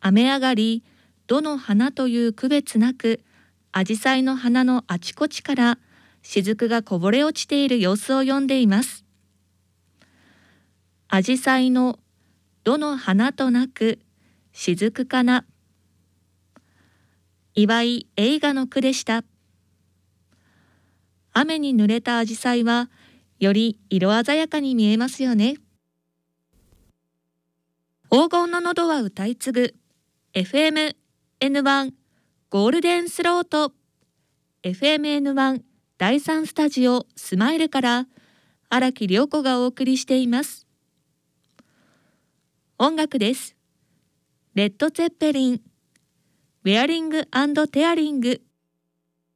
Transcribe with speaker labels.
Speaker 1: 雨上がり、どの花という区別なく、アジサイの花のあちこちから雫がこぼれ落ちている様子を詠んでいます。アジサイのどの花となく雫かな。岩井映画の句でした。雨に濡れたアジサイはより色鮮やかに見えますよね。黄金の喉は歌い継ぐ FM-N1 ゴールデンスロート FM-N1 第3スタジオスマイルから荒木涼子がお送りしています。音楽です。レッド・ツェッペリンウェアリング&テアリング。